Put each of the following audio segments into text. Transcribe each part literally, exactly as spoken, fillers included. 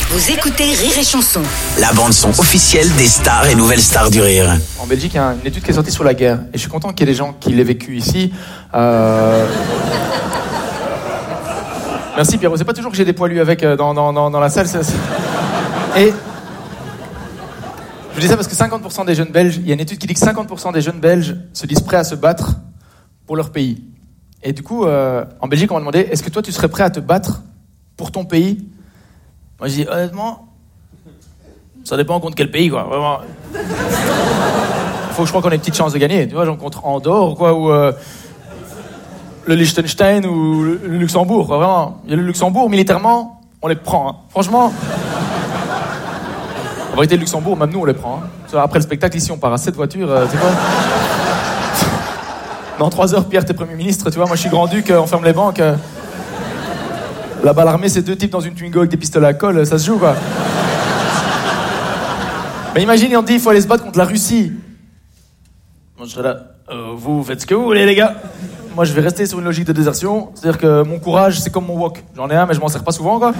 Vous écoutez Rire et Chanson. La bande-son officielle des stars et nouvelles stars du rire. En Belgique, il y a une étude qui est sortie sur la guerre. Et je suis content qu'il y ait des gens qui l'aient vécu ici. Euh... Merci Pierrot. C'est pas toujours que j'ai des poilus avec dans, dans, dans, dans la salle. Ça, et je dis ça parce que cinquante pour cent des jeunes Belges, il y a une étude qui dit que cinquante pour cent des jeunes Belges se disent prêts à se battre pour leur pays. Et du coup, euh, en Belgique, on m'a demandé, est-ce que toi, tu serais prêt à te battre pour ton pays ? Moi, je dis, honnêtement, ça dépend contre quel pays, quoi. Vraiment. Faut que je crois qu'on ait une petite chance de gagner. Tu vois, genre contre Andorre, quoi, ou euh, le Liechtenstein ou le, le Luxembourg, quoi, vraiment. Il y a le Luxembourg, militairement, on les prend, hein. Franchement. En vérité, le Luxembourg, même nous, on les prend. Hein. Tu vois, après le spectacle, ici, on part à sept voitures, euh, tu vois. Dans trois heures, Pierre, t'es Premier ministre, tu vois. Moi, je suis grand-duc, on ferme les banques. Euh... Là-bas, l'armée, c'est deux types dans une Twingo avec des pistolets à colle, ça se joue, quoi. Mais imagine, on dit, il faut aller se battre contre la Russie. Moi, je serais là, euh, vous faites ce que vous voulez, les gars. Moi, je vais rester sur une logique de désertion. C'est-à-dire que mon courage, c'est comme mon wok. J'en ai un, mais je m'en sers pas souvent, quoi.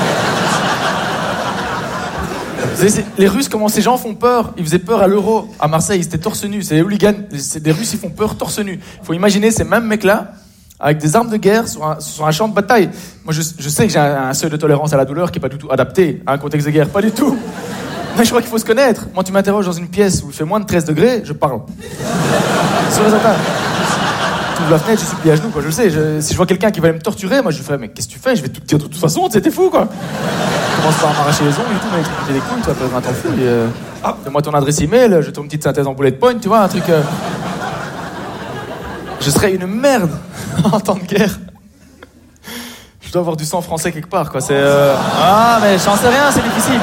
C'est, les Russes, comment ces gens font peur. Ils faisaient peur à l'Euro, à Marseille, ils étaient torse nu. C'est les hooligans, c'est des Russes, ils font peur torse nu. Il faut imaginer ces mêmes mecs-là, avec des armes de guerre sur un, sur un champ de bataille. Moi, je, je sais que j'ai un, un seuil de tolérance à la douleur qui n'est pas du tout adapté à un contexte de guerre, pas du tout. Mais je crois qu'il faut se connaître. Moi, tu m'interroges dans une pièce où il fait moins de treize degrés, je parle. Sur les attaques. Tu ouvres la fenêtre, je suis plié à genoux, quoi. Je le sais. Je, si je vois quelqu'un qui va me torturer, moi, je lui ferais, mais qu'est-ce que tu fais ? Je vais tout te dire de toute façon, c'était fou, quoi. Je commence par m'arracher les ongles et tout, mais j'ai des couilles, tu vas perdre un temps fou. Et, euh, ah, fais-moi ton adresse email, je te fais une petite synthèse en bullet point, tu vois, un truc. Euh... Je serais une merde en temps de guerre. Je dois avoir du sang français quelque part, quoi. C'est. Euh... Ah, mais j'en sais rien, c'est difficile.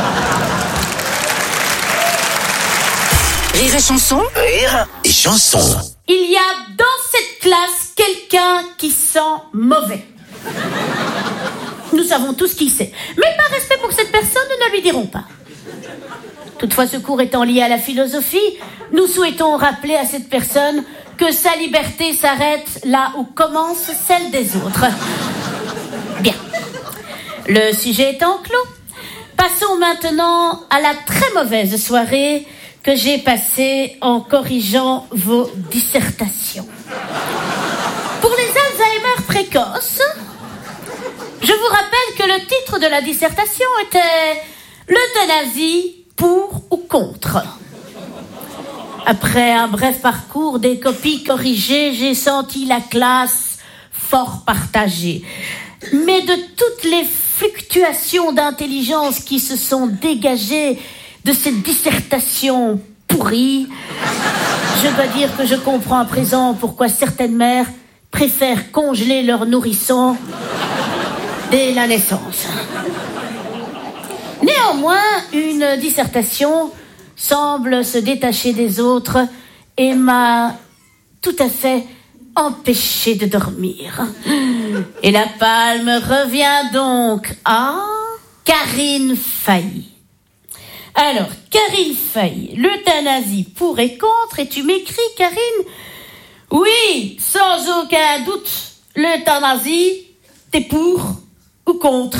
Rire et Chanson. Rire et Chanson. Il y a dans cette classe quelqu'un qui sent mauvais. Nous savons tous qui c'est. Mais par respect pour cette personne, nous ne lui dirons pas. Toutefois, ce cours étant lié à la philosophie, nous souhaitons rappeler à cette personne que sa liberté s'arrête là où commence celle des autres. Bien. Le sujet étant clos, passons maintenant à la très mauvaise soirée que j'ai passée en corrigeant vos dissertations. Pour les Alzheimer précoces, je vous rappelle que le titre de la dissertation était « L'euthanasie pour ou contre ». Après un bref parcours des copies corrigées, j'ai senti la classe fort partagée. Mais de toutes les fluctuations d'intelligence qui se sont dégagées de cette dissertation pourrie, je dois dire que je comprends à présent pourquoi certaines mères préfèrent congeler leurs nourrissons dès la naissance. Néanmoins, une dissertation semble se détacher des autres et m'a tout à fait empêché de dormir. Et la palme revient donc à Karine Failly. Alors, Karine Failly, l'euthanasie pour et contre, et tu m'écris, Karine, oui, sans aucun doute, l'euthanasie, t'es pour ou contre.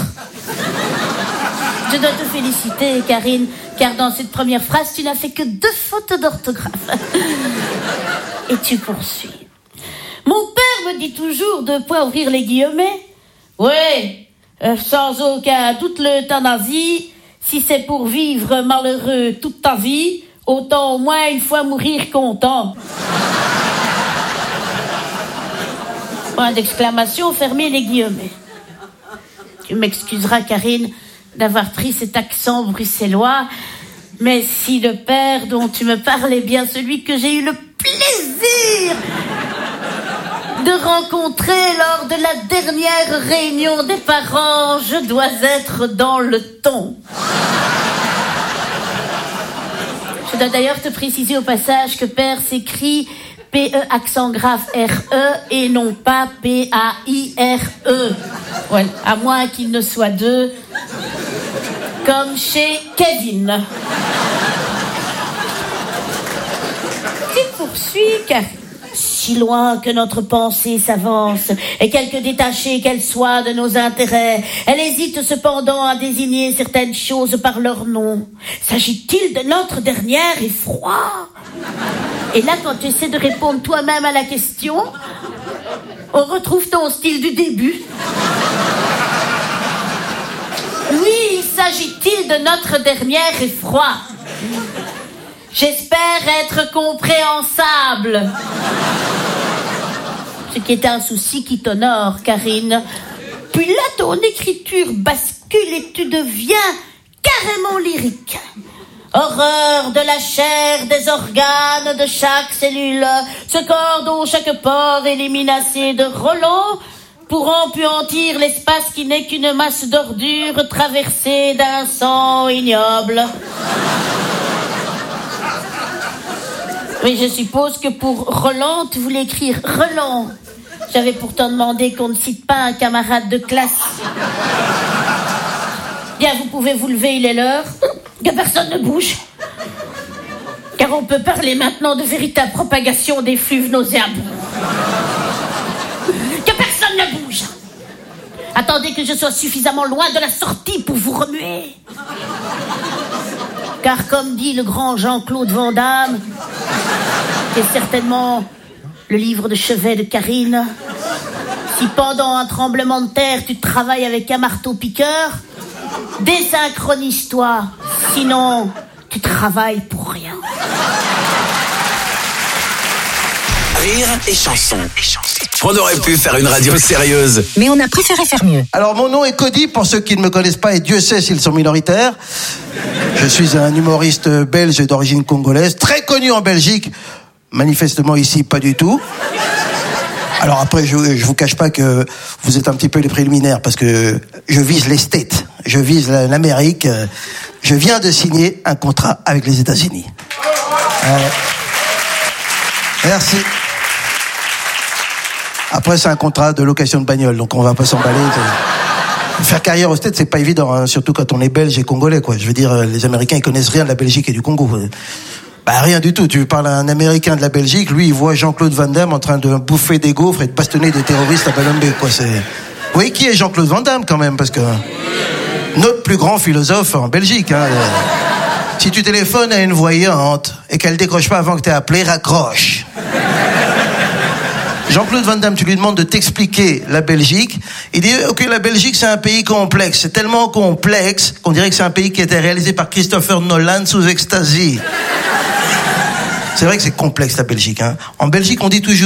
Je dois te féliciter, Karine, car dans cette première phrase, tu n'as fait que deux fautes d'orthographe. Et tu poursuis. Mon père me dit toujours, de point ouvrir les guillemets, oui, euh, sans aucun doute, l'euthanasie, si c'est pour vivre malheureux toute ta vie, autant au moins une fois mourir content. Point d'exclamation, fermez les guillemets. Tu m'excuseras, Karine, d'avoir pris cet accent bruxellois, mais si le père dont tu me parles est bien celui que j'ai eu le plaisir de rencontrer lors de la dernière réunion des parents, je dois être dans le ton. Je dois d'ailleurs te préciser au passage que père s'écrit P E accent grave R E et non pas P A I R E. Ouais, à moins qu'il ne soit deux, comme chez Kevin. Tu poursuis, Karine. Si loin que notre pensée s'avance, et quelque détachée qu'elle soit de nos intérêts, elle hésite cependant à désigner certaines choses par leur nom. S'agit-il de notre dernier effroi? Et là, quand tu essaies de répondre toi-même à la question, on retrouve ton style du début. Oui, s'agit-il de notre dernier effroi? J'espère être compréhensible. Ce qui est un souci qui t'honore, Karine. Puis là, ton écriture bascule et tu deviens carrément lyrique. Horreur de la chair, des organes, de chaque cellule, ce corps dont chaque pore est l'éminacé de Roland, pour empuantir l'espace qui n'est qu'une masse d'ordures traversée d'un sang ignoble. Oui, je suppose que pour Roland, tu voulais écrire Roland. J'avais pourtant demandé qu'on ne cite pas un camarade de classe. Bien, vous pouvez vous lever, il est l'heure. Que personne ne bouge. Car on peut parler maintenant de véritable propagation des flux nauséabonds. Que personne ne bouge. Attendez que je sois suffisamment loin de la sortie pour vous remuer. Car comme dit le grand Jean-Claude Van Damme, qui est certainement le livre de chevet de Karine, si pendant un tremblement de terre tu travailles avec un marteau-piqueur, désynchronise-toi, sinon tu travailles pour rien. Rire et chanson. On aurait pu faire une radio sérieuse, Mais on a préféré faire mieux. Alors mon nom est Cody, pour ceux qui ne me connaissent pas, et Dieu sait s'ils sont minoritaires. Je suis un humoriste belge d'origine congolaise, très connu en Belgique, manifestement ici pas du tout. Alors après, je, je vous cache pas que vous êtes un petit peu les préliminaires, parce que je vise les States, je vise l'Amérique. Je viens de signer un contrat avec les États-Unis. Euh, merci. Après, c'est un contrat de location de bagnole, donc on va pas s'emballer. Faire carrière aux States, c'est pas évident, hein, surtout quand on est belge et congolais, quoi. Je veux dire, les Américains, ils connaissent rien de la Belgique et du Congo. Bah, rien du tout. Tu parles à un Américain de la Belgique, lui, il voit Jean-Claude Van Damme en train de bouffer des gaufres et de bastonner des terroristes à Balombe, quoi. C'est... Vous voyez qui est Jean-Claude Van Damme, quand même, parce que notre plus grand philosophe en Belgique, hein. Si tu téléphones à une voyante et qu'elle décroche pas avant que t'aies appelé, raccroche. Jean-Claude Van Damme, tu lui demandes de t'expliquer la Belgique. Il dit, ok, la Belgique, c'est un pays complexe. C'est tellement complexe qu'on dirait que c'est un pays qui a été réalisé par Christopher Nolan sous ecstasy. C'est vrai que c'est complexe, la Belgique, hein. En Belgique, on dit toujours